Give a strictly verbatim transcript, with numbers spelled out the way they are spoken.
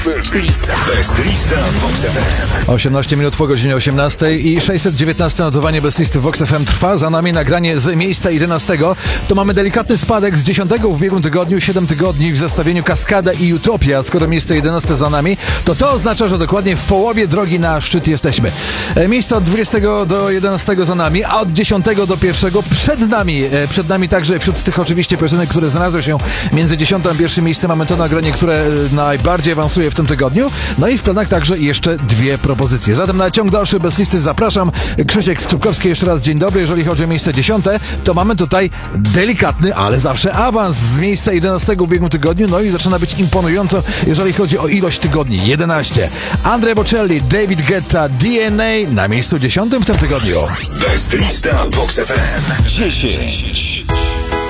Best lista. Best lista Vox F M. osiemnaście minut po godzinie osiemnastej i sześćset dziewiętnaście notowanie Best listy Vox F M trwa. Za nami nagranie z miejsca jedenastego. To mamy delikatny spadek z dziesiątego w ubiegłym tygodniu, siedem tygodni w zestawieniu Kaskada i Utopia. Skoro miejsce jedenaste za nami, to to oznacza, że dokładnie w połowie drogi na szczyt jesteśmy. E, miejsce od dwudziestego do jedenastego za nami, a od dziesiątego do pierwszego przed nami. E, przed nami także wśród tych oczywiście piosenek, które znalazły się między dziesiątym a pierwszym miejscem, mamy to nagranie, które e, najbardziej awansuje w tym tygodniu. No i w planach także jeszcze dwie propozycje. Zatem na ciąg dalszy bez listy zapraszam. Krzysiek Strzupkowski, jeszcze raz dzień dobry. Jeżeli chodzi o miejsce dziesiąte, to mamy tutaj delikatny, ale zawsze awans z miejsca jedenastego w ubiegłym tygodniu. No i zaczyna być imponująco, jeżeli chodzi o ilość tygodni. jedenaście. Andrea Bocelli, David Guetta, D N A na miejscu dziesiątym w tym tygodniu. Best lista Vox F M. dziesięć.